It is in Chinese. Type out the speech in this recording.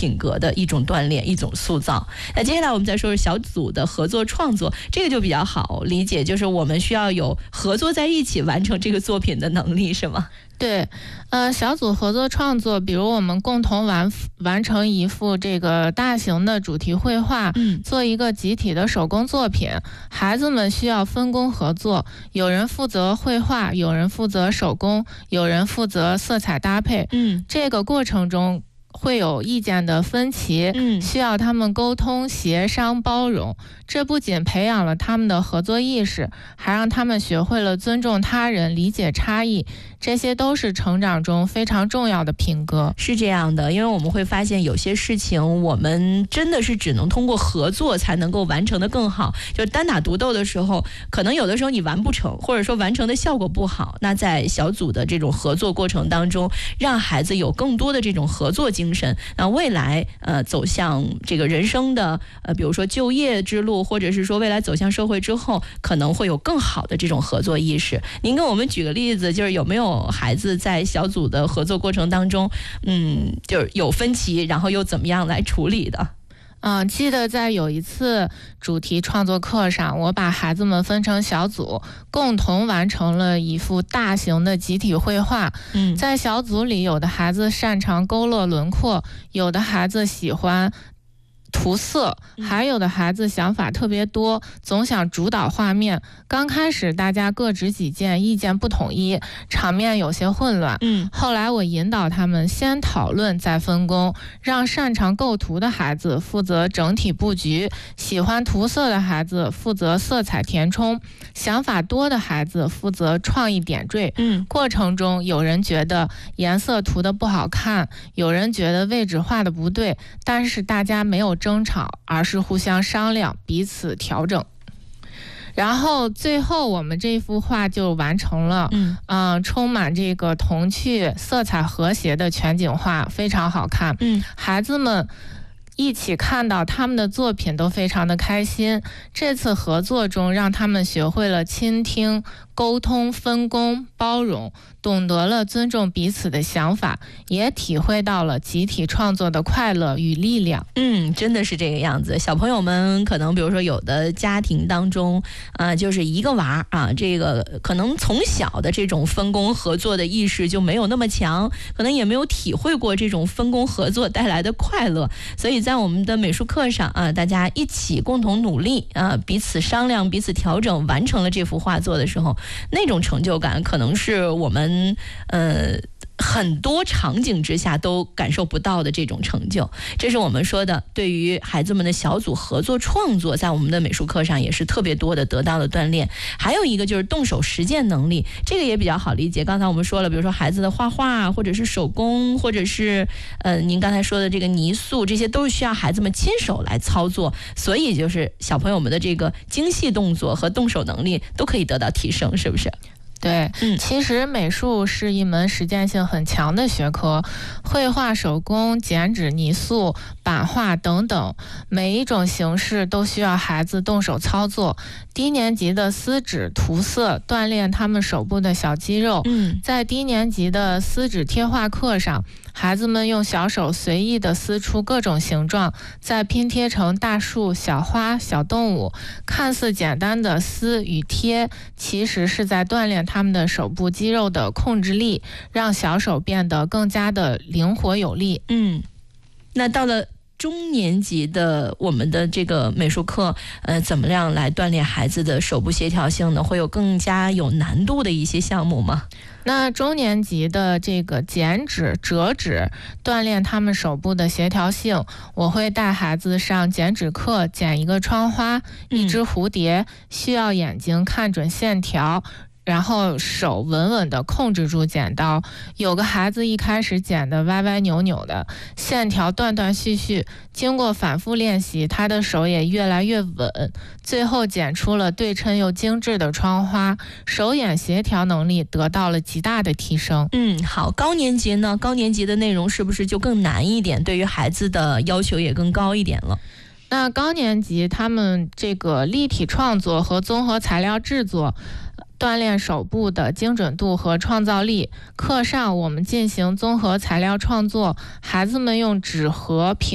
品格的一种锻炼，一种塑造。那接下来我们再说说小组的合作创作，这个就比较好理解，就是我们需要有合作在一起完成这个作品的能力，是吗？ 对，小组合作创作，比如我们共同完成一幅这个大型的主题绘画，做一个集体的手工作品，孩子们需要分工合作，有人负责绘画，有人负责手工，有人负责色彩搭配，这个过程中会有意见的分歧，需要他们沟通、协商、包容。这不仅培养了他们的合作意识，还让他们学会了尊重他人、理解差异，这些都是成长中非常重要的品格。 是这样的，因为我们会发现有些事情我们真的是只能通过合作才能够完成的更好，就是单打独斗的时候，可能有的时候你完不成，或者说完成的效果不好。那在小组的这种合作过程当中，让孩子有更多的这种合作精神，那未来走向这个人生的比如说就业之路，或者是说未来走向社会之后，可能会有更好的这种合作意识。您给我们举个例子，就是有没有孩子在小组的合作过程当中，就是有分歧，然后又怎么样来处理的？ 记得在有一次主题创作课上，我把孩子们分成小组，共同完成了一幅大型的集体绘画。在小组里，有的孩子擅长勾勒轮廓，有的孩子喜欢涂色，还有的孩子想法特别多，总想主导画面。刚开始大家各执己见，意见不统一，场面有些混乱。后来我引导他们先讨论再分工，让擅长构图的孩子负责整体布局，喜欢涂色的孩子负责色彩填充，想法多的孩子负责创意点缀。过程中有人觉得颜色涂得不好看，有人觉得位置画得不对，但是大家没有争吵，而是互相商量，彼此调整。然后最后我们这幅画就完成了，充满这个童趣、色彩和谐的全景画，非常好看。孩子们一起看到他们的作品都非常的开心。这次合作中，让他们学会了倾听、沟通、分工、包容，懂得了尊重彼此的想法，也体会到了集体创作的快乐与力量。 真的是这个样子。小朋友们可能比如说有的家庭当中就是一个娃这个可能从小的这种分工合作的意识就没有那么强，可能也没有体会过这种分工合作带来的快乐，所以在我们的美术课上大家一起共同努力彼此商量、彼此调整，完成了这幅画作的时候，那种成就感可能是我们很多场景之下都感受不到的这种成就。这是我们说的对于孩子们的小组合作创作，在我们的美术课上也是特别多的得到了锻炼。还有一个就是动手实践能力，这个也比较好理解。刚才我们说了，比如说孩子的画画，或者是手工，或者是您刚才说的这个泥塑，这些都是需要孩子们亲手来操作，所以就是小朋友们的这个精细动作和动手能力都可以得到提升，是不是？ 对，其实美术是一门实践性很强的学科，绘画、手工、剪纸、泥塑、版画等等，每一种形式都需要孩子动手操作。低年级的撕纸、涂色，锻炼他们手部的小肌肉。在低年级的撕纸贴画课上，孩子们用小手随意地撕出各种形状，再拼贴成大树、小花、小动物。看似简单的撕与贴，其实是在锻炼他们的手部肌肉的控制力，让小手变得更加的灵活有力。 那到了中年级的我们的这个美术课怎么样来锻炼孩子的手部协调性呢？会有更加有难度的一些项目吗？ 那中年级的这个剪纸、折纸，锻炼他们手部的协调性，我会带孩子上剪纸课，剪一个窗花、一只蝴蝶，需要眼睛看准线条，然后手稳稳地控制住剪刀。有个孩子一开始剪得歪歪扭扭的，线条断断续续，经过反复练习，他的手也越来越稳，最后剪出了对称又精致的窗花，手眼协调能力得到了极大的提升。 好，高年级呢？高年级的内容是不是就更难一点？对于孩子的要求也更高一点了？ 那高年级他们这个立体创作和综合材料制作，锻炼手部的精准度和创造力。课上我们进行综合材料创作，孩子们用纸盒、瓶